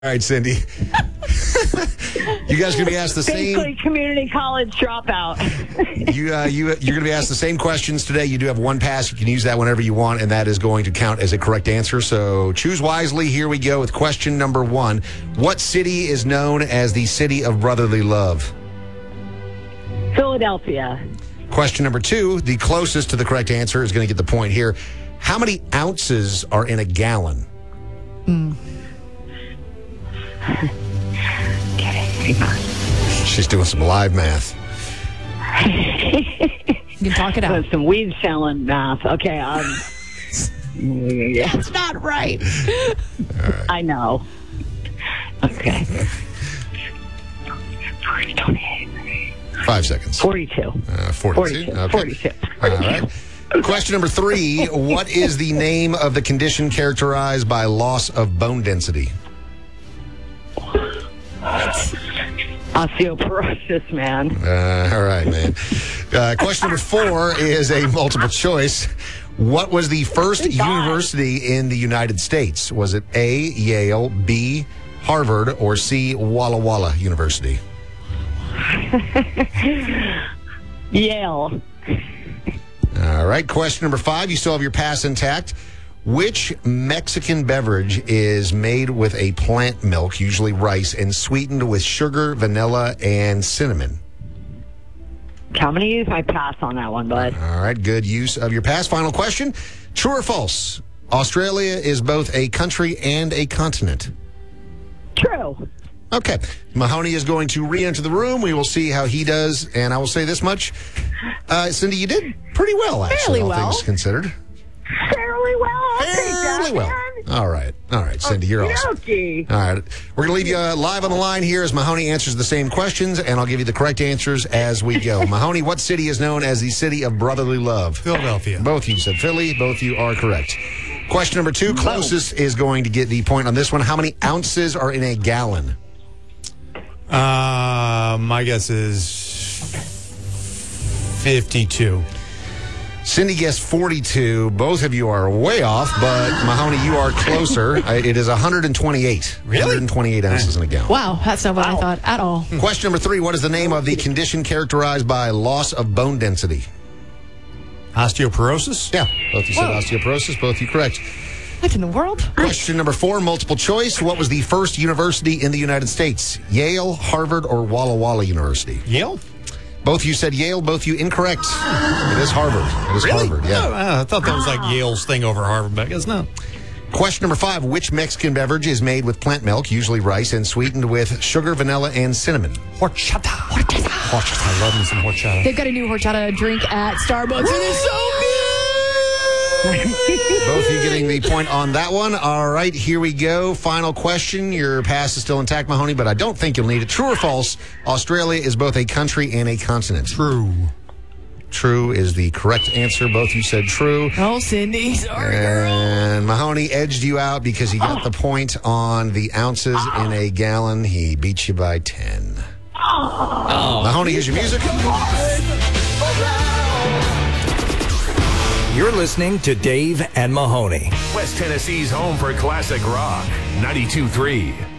All right, Cindy. You guys going to be asked the same. Basically, community college dropout. You're going to be asked the same questions today. You do have one pass. You can use that whenever you want, and that is going to count as a correct answer. So choose wisely. Here we go with question number 1. What city is known as the city of brotherly love? Philadelphia. Question number 2. The closest to the correct answer is going to get the point here. How many ounces are in a gallon? She's doing some live math. You can talk it out. Some weed selling math. Okay. That's not right. I know. Okay. 5 seconds. 42. 42. Okay. 42. All right. Question number 3. What is the name of the condition characterized by loss of bone density? Osteoporosis, man. All right, man. Question number 4 is a multiple choice. What was the first university in the United States? Was it A, Yale, B, Harvard, or C, Walla Walla University? Yale. All right. Question number 5. You still have your pass intact. Which Mexican beverage is made with a plant milk, usually rice, and sweetened with sugar, vanilla, and cinnamon? I'm going to use my pass on that one, bud. All right. Good use of your pass. Final question. True or false? Australia is both a country and a continent. True. Okay. Mahoney is going to re-enter the room. We will see how he does. And I will say this much. Cindy, you did pretty well, actually, Fairly all well. things considered. Fairly well. Fairly well. All right, Cindy, you're awesome. Okay. All right, we're going to leave you live on the line here as Mahoney answers the same questions, and I'll give you the correct answers as we go. Mahoney, what city is known as the city of brotherly love? Philadelphia. Both of you said Philly. Both of you are correct. Question number 2, closest is going to get the point on this one. How many ounces are in a gallon? My guess is 52. Cindy guessed 42. Both of you are way off, but Mahoney, you are closer. It is 128. Really? 128 ounces in a gallon. Wow, that's not what I thought at all. Question number 3. What is the name of the condition characterized by loss of bone density? Osteoporosis? Yeah, both you said osteoporosis. Both you correct. What in the world? Question number 4, multiple choice. What was the first university in the United States? Yale, Harvard, or Walla Walla University? Yale? Both you said Yale. Both you incorrect. It is Harvard. It is Really? Harvard, yeah. Oh, I thought that was like Yale's thing over Harvard, but I guess not. Question number 5. Which Mexican beverage is made with plant milk, usually rice, and sweetened with sugar, vanilla, and cinnamon? Horchata. I love me some horchata. They've got a new horchata drink at Starbucks, and it's so good. Both of you getting the point on that one. All right, here we go. Final question. Your pass is still intact, Mahoney, but I don't think you'll need it. True or false? Australia is both a country and a continent. True. True is the correct answer. Both you said true. Oh, Cindy. Sorry, girl. And Mahoney edged you out because he got the point on the ounces in a gallon. He beat you by 10. Mahoney, here's your music. You're listening to Dave and Mahoney. West Tennessee's home for classic rock. 92.3